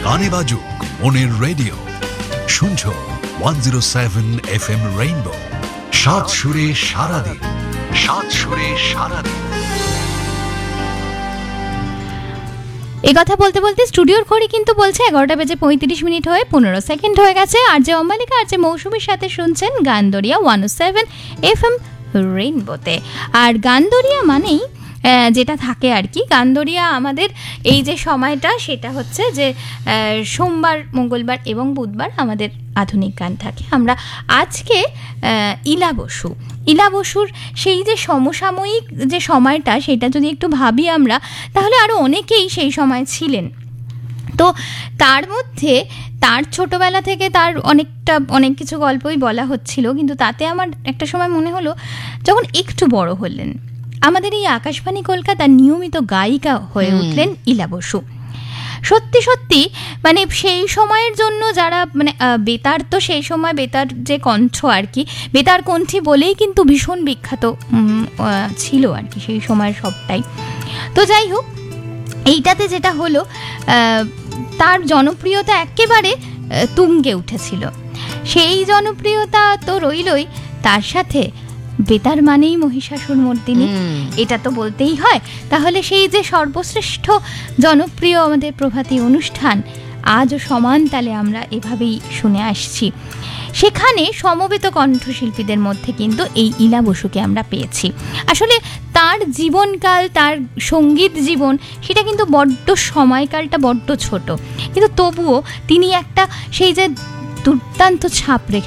গানে বাজুক মনের রেডিও, শুনছো 107 FM রেইনবো, সাত সুরে সারাদিন, সাত সুরে সারাদিন। এই কথা বলতে বলতে স্টুডিওর ঘড়ি কিন্তু বলছে 11:35 হয়ে 15 সেকেন্ড হয়ে গেছে। আর যে অম্বালিকা আর যে মৌসুমীর সাথে শুনছেন গানদরিয়া 107 FM রেইনবোতে। আর গানদরিয়া মানেই যেটা থাকে আর কি, গানদরিয়া আমাদের এই যে সময়টা সেটা হচ্ছে যে সোমবার, মঙ্গলবার এবং বুধবার আমাদের আধুনিক গান থাকে। আমরা আজকে ইলা বসুর সেই যে সমসাময়িক যে সময়টা সেটা যদি একটু ভাবি আমরা, তাহলে আরও অনেকেই সেই সময় ছিলেন। তো তার মধ্যে তার ছোটবেলা থেকে তার অনেক কিছু গল্পই বলা হচ্ছিল, কিন্তু তাতে আমার একটা সময় মনে হলো যখন একটু বড় হলেন, আমাদের এই আকাশবাণী কলকাতার নিয়মিত গায়িকা হয়ে উঠলেন ইলা বসু। সত্যি সত্যি মানে সেই সময়ের জন্য যারা মানে বেতার, তো সেই সময় বেতার যে কণ্ঠ আর কি, বেতার কণ্ঠী বলেই কিন্তু ভীষণ বিখ্যাত ছিল আর কি সেই সময়ের সবটাই। তো যাই হোক, এইটাতে যেটা হলো, তার জনপ্রিয়তা একেবারে তুঙ্গে উঠেছিল। সেই জনপ্রিয়তা তো রইলই, তার সাথে বেতার মানেই মহিষাসুর মর্দিনী, এটা তো বলতেই হয়। তাহলে সেই যে সর্বশ্রেষ্ঠ জনপ্রিয় আমাদের প্রভাতী অনুষ্ঠান, আজও সমান তালে আমরা এভাবেই শুনে আসছি। সেখানে সমবেত কণ্ঠশিল্পীদের মধ্যে কিন্তু এই ইলা বসুকে আমরা পেয়েছি। আসলে তার জীবনকাল, তার সঙ্গীত জীবন, সেটা কিন্তু বড্ড সময়কালটা বড্ড ছোট, কিন্তু তবুও তিনি একটা সেই যে দুর্দান্ত ছাপ রেখে